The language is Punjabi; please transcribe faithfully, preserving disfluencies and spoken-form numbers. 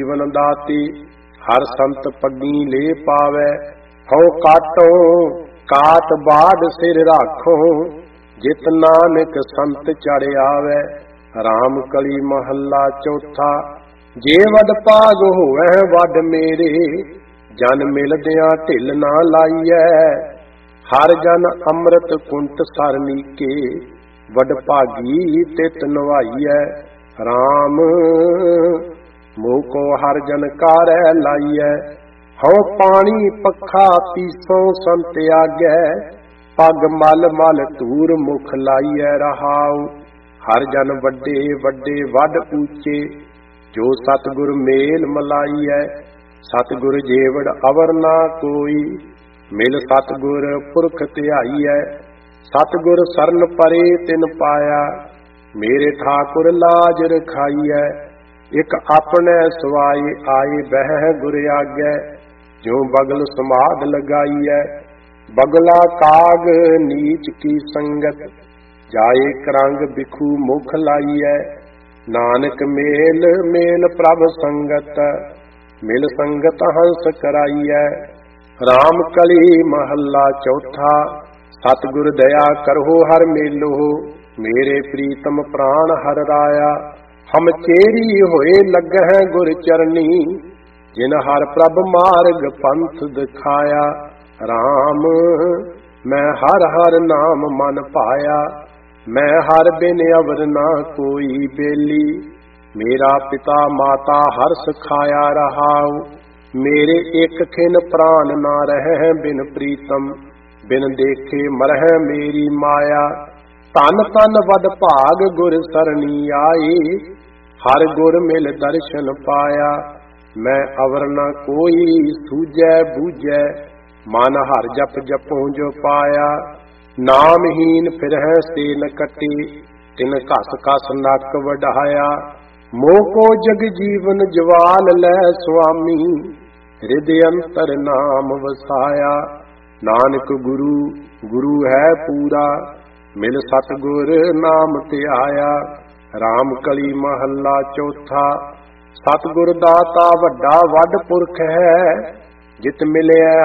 ਜੀਵਨ ਦਾਤੀ। ਹਰ ਸੰਤ ਪੱਗੀ ਲੈ ਪਾਵੈ, ਹਉ ਕਾਟੋ ਕਾਟ ਬਾੜ ਸਿਰ ਰਾਖੋ। ਜਿਤ ਨਾਨਕ ਸੰਤ ਚੜ ਆਵੈ, ਰਾਮ ਕਲੀ ਮਹੱਲਾ ਚੌਥਾ। ਜੇ ਵਡ ਭਾਗ ਹੋਵੈ ਵਡ ਮੇਰੇ, ਜਨ ਮਿਲਦਿਆਂ ਢਿੱਲ ਨਾ ਲਾਈਐ। ਹਰ ਜਨ ਅੰਮ੍ਰਿਤ ਕੁੰਟ ਸਰ ਨੀਕੇ, ਵਡ ਭਾਗੀ ਤਿਤ ਨਵਾਈਐ। ਰਾਮ ਮੋਹ ਕੋ ਹਰ ਜਨ ਕਾਰੈ ਲਾਈਐ, ਹਉ ਪਾਣੀ ਪੱਖਾ ਪੀਸੋ ਸੰਤ ਆਗੈ। ਪੱਗ ਮਲ ਮਲ ਧੂਰ ਮੁਖ ਲਾਈਐ। ਰਹਾਉ ਹਰ ਜਨ ਵੱਡੇ ਵੱਡੇ ਵੱਡ ਉੱਚੇ, ਜੋ ਸਤਿਗੁਰ ਮੇਲ ਮਲਾਈਐ। ਸਤਿਗੁਰ ਜੇਵੜ ਅਵਰ ਨਾ ਕੋਈ, ਮਿਲ ਸਤਿਗੁਰ ਪੁਰਖ ਧਿਆਈਐ। ਸਤਿਗੁਰ ਸਰਨ ਪਰੇ ਤਿਨ ਪਾਇਆ, ਮੇਰੇ ਠਾਕੁਰ ਲਾਜ ਰਖਾਈਐ। ਇਕ ਆਪਣੇ ਸਵਾਏ ਆਏ ਬਹਿ ਗੁਰ ਆਗੈ, ਜੋ ਬਗਲ ਸਮਾਧ ਲਗਾਈਐ। ਬਗਲਾ ਕਾਗ ਨੀਚ ਕੀ ਸੰਗਤ, ਜਾਏ ਕਰੰਗ ਬਿਖੂ ਮੁਖ ਲਾਈਐ। ਨਾਨਕ ਮੇਲ ਮੇਲ ਪ੍ਰਭ ਸੰਗਤ, ਮਿਲ ਸੰਗਤ ਹੰਸ ਕਰਾਈਐ। ਰਾਮ ਕਲੀ ਮਹੱਲਾ ਚੌਥਾ। ਸਤਿਗੁਰ ਦਇਆ ਕਰਹੁ ਹਰ ਮੇਲੋ, ਮੇਰੇ ਪ੍ਰੀਤਮ ਪ੍ਰਾਣ ਹਰ ਰਾਇਆ। ਹਮ ਚੇਰੀ ਹੋਏ ਲੱਗਹਿ ਗੁਰ ਚਰਨੀ, ਜਿਨ ਹਰ ਪ੍ਰਭ ਮਾਰਗ ਪੰਥ ਦਿਖਾਇਆ। ਰਾਮ ਮੈਂ ਹਰ ਹਰ ਨਾਮ ਮਨ ਭਾਇਆ, ਮੈਂ ਹਰ ਬਿਨ ਅਵਰ ਨਾ ਕੋਈ ਬੇਲੀ। ਮੇਰਾ ਪਿਤਾ ਮਾਤਾ ਹਰ ਸਿਖਾਇਆ। ਰਹਾਉ ਮੇਰੇ ਇੱਕ ਖਿਨ ਪ੍ਰਾਨ ਨਾ ਰਹਿ ਬਿਨ ਪ੍ਰੀਤਮ, ਬਿਨ ਦੇਖੇ ਮਰਹਿ ਮੇਰੀ ਮਾਇਆ। ਧਨ ਧਨ ਵਡ ਭਾਗ ਗੁਰ ਸਰਣੀ ਆਏ, ਹਰ ਗੁਰ ਮਿਲ ਦਰਸ਼ਨ ਪਾਇਆ। ਮੈਂ ਅਵਰ ਨਾ ਕੋਈ ਸੂਝੈ ਬੂਝੈ, ਮਨ ਹਰ ਜਪ ਜਪੋ ਜੋ ਪਾਇਆ। ਨਾਮਹੀਨ ਫਿਰਹਿ ਸੇ ਨ ਕੱਟੇ, ਤਿਨ ਘਸ ਘਸ ਨੱਕ ਵਢਾਇਆ। ਮੋਹ ਕੋ ਜਗ ਜੀਵਨ ਜਵਾਲ ਲੈ ਸੁਆਮੀ, ਹਿਰਦਿ ਅੰਤਰ ਨਾਮ ਵਸਾਇਆ। ਨਾਨਕ ਗੁਰੂ ਗੁਰੂ ਹੈ ਪੂਰਾ, ਮਿਲ ਸਤਿਗੁਰ ਨਾਮ ਧਿਆਇਆ। ਰਾਮ ਕਲੀ ਮਹੱਲਾ ਚੌਥਾ। ਸਤਿਗੁਰ ਦਾਤਾ ਵੱਡਾ ਵੱਡ ਪੁਰਖ ਹੈ, ਜਿਤ ਮਿਲਿਆ